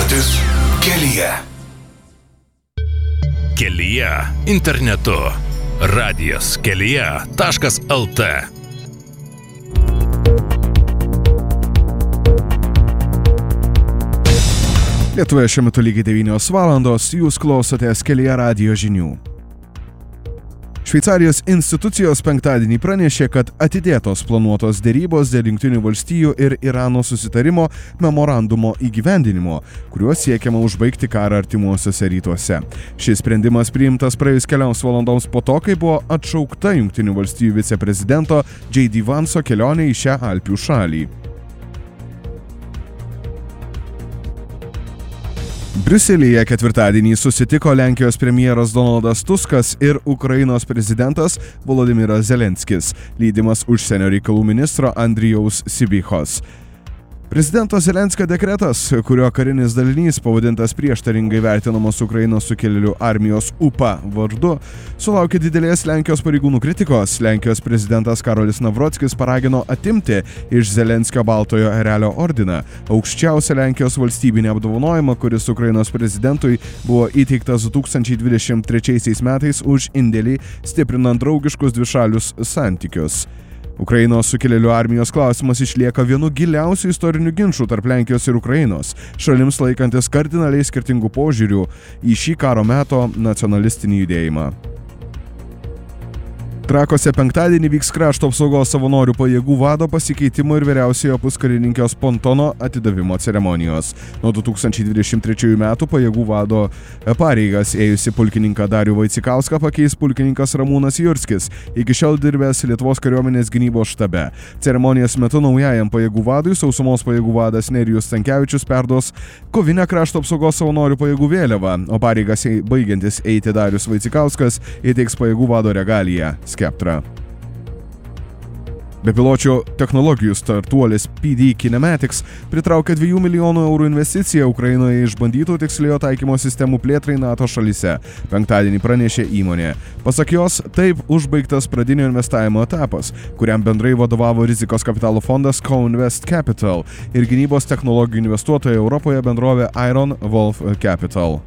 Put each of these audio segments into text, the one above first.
Tatuiruotis kelyje. Kelyje internetu. Radijas kelyje.lt. Lietuvoje šiuo metu lygiai 9 valandos, jūs klausotės Kelyje radijo žinių. Šveicarijos institucijos penktadienį pranešė, kad atidėtos planuotos derybos dėl Jungtinių valstijų ir Irano susitarimo memorandumo įgyvendinimo, kuriuo siekiama užbaigti karą artimuosiuose rytuose. Šis sprendimas priimtas praėjus kelioms valandoms po to, kai buvo atšaukta Jungtinių valstijų viceprezidento J.D. Vance'o kelionė į šią Alpių šalį. Briuselyje ketvirtadienį susitiko Lenkijos premjeras Donaldas Tuskas ir Ukrainos prezidentas Volodymyras Zelenskis, lydimas užsienio reikalų ministro Andrijaus Sybichos. Prezidento Zelenskio dekretas, kurio karinis dalinys pavadintas prieštaringai vertinamos Ukrainos sukilėlių armijos UPA vardu, sulaukė didelės Lenkijos pareigūnų kritikos. Lenkijos prezidentas Karolis Navrockis paragino atimti iš Zelenskio Baltojo erelio ordiną, aukščiausią Lenkijos valstybinį apdovanojimą, kuris Ukrainos prezidentui buvo įteiktas 2023 metais už indėlį stiprinant draugiškus dvišalius santykius. Ukrainos sukilėlių armijos klausimas išlieka vienu giliausių istorinių ginčų tarp Lenkijos ir Ukrainos, šalims laikantis kardinaliai skirtingų požiūrių į šį karo meto nacionalistinį judėjimą. Trakuose penktadienį vyks krašto apsaugos savanorių pajėgų vado pasikeitimo ir vyriausiojo puskarininkės Pontono atidavimo ceremonijos. Nuo 2023 metų pajėgų vado pareigas ėjusi pulkininką Darių Vaicikauską pakeis pulkininkas Ramūnas Jurskis, iki šiol dirbęs Lietuvos kariuomenės gynybos štabe. Ceremonijos metu naujajam pajėgų vadui sausumos pajėgų vadas Nerijus Stankevičius perduos kovinę krašto apsaugos savanorių pajėgų vėliavą, o pareigas baigiantis eiti Darius Vaicikauskas įteiks pajėgų vado regaliją. Skeptra. Bepiločių technologijų startuolis PD Kinematics pritraukė 2 milijonų eurų investiciją Ukrainoje išbandytų tiksliojo taikymo sistemų plėtrai NATO šalyse. Penktadienį pranešė įmonė. Pasak jos, taip užbaigtas pradinio investavimo etapas, kuriam bendrai vadovavo rizikos kapitalo fondas Co-Invest Capital ir gynybos technologijų investuotoja Europoje bendrovė Iron Wolf Capital.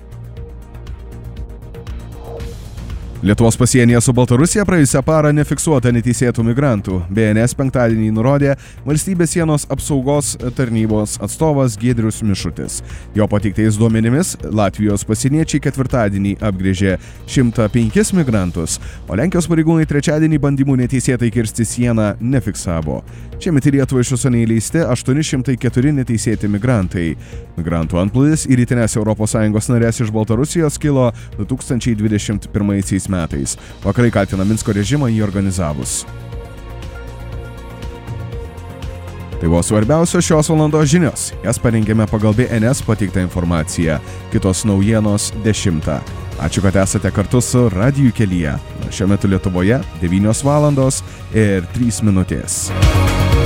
Lietuvos pasienyje su Baltarusija praėjusią parą nefiksuota neteisėtų migrantų. BNS penktadienį nurodė valstybės sienos apsaugos tarnybos atstovas Giedrius Mišutis. Jo pateiktais duomenimis Latvijos pasieniečiai ketvirtadienį apgręžė 105 migrantus, o Lenkijos pareigūnai trečiadienį bandymų neteisėtai kirsti sieną nefiksavo. Šiemet į Lietuvą iš viso neįleisti 804 neteisėti migrantai. Migrantų antplūdis į rytinės ES narės iš Baltarusijos kilo 2021 metais. Vakarai kaltina Minsko režimą jį organizavus. Tai buvo svarbiausios šios valandos žinios. Jas parengėme pagal BNS pateiktą informaciją. Kitos naujienos 10. Ačiū, kad esate kartu su Radiju kelyje. Šiuo metu Lietuvoje 9 valandos ir 3 minutės.